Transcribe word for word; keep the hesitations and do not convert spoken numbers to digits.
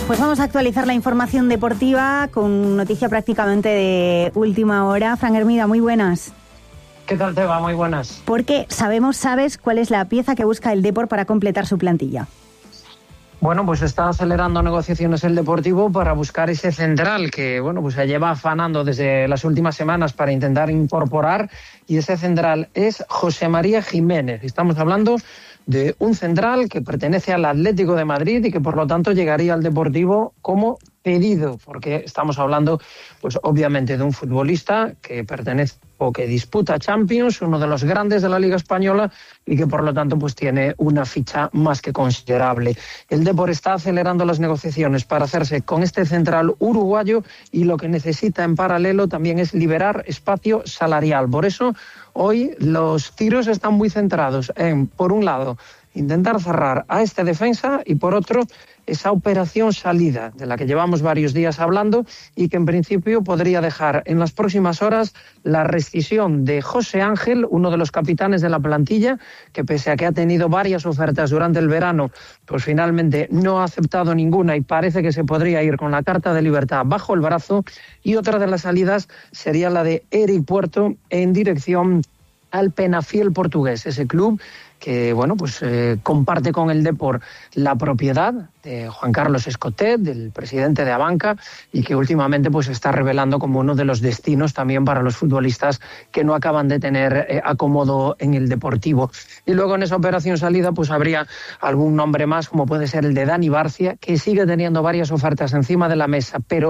Pues vamos a actualizar la información deportiva con noticia prácticamente de última hora. Fran Hermida, muy buenas. ¿Qué tal te va? Muy buenas. Porque sabemos, ¿sabes cuál es la pieza que busca el Depor para completar su plantilla? Bueno, pues está acelerando negociaciones el Deportivo para buscar ese central que, bueno, pues se lleva afanando desde las últimas semanas para intentar incorporar, y ese central es José María Jiménez. Estamos hablando de un central que pertenece al Atlético de Madrid y que por lo tanto llegaría al Deportivo como pedido, porque estamos hablando, pues obviamente, de un futbolista que pertenece o que disputa Champions, uno de los grandes de la Liga Española, y que por lo tanto pues tiene una ficha más que considerable. El Depor está acelerando las negociaciones para hacerse con este central uruguayo, y lo que necesita en paralelo también es liberar espacio salarial. Por eso hoy los tiros están muy centrados en, por un lado, intentar cerrar a este defensa, y por otro, esa operación salida de la que llevamos varios días hablando y que en principio podría dejar en las próximas horas la rescisión de José Ángel, uno de los capitanes de la plantilla, que pese a que ha tenido varias ofertas durante el verano, pues finalmente no ha aceptado ninguna y parece que se podría ir con la carta de libertad bajo el brazo. Y otra de las salidas sería la de Eric Puerto en dirección al Penafiel portugués, ese club que bueno pues eh, comparte con el Depor la propiedad de Juan Carlos Escotet, del presidente de Abanca, y que últimamente pues está revelando como uno de los destinos también para los futbolistas que no acaban de tener eh, acomodo en el Deportivo. Y luego en esa operación salida pues habría algún nombre más, como puede ser el de Dani Barcia, que sigue teniendo varias ofertas encima de la mesa, pero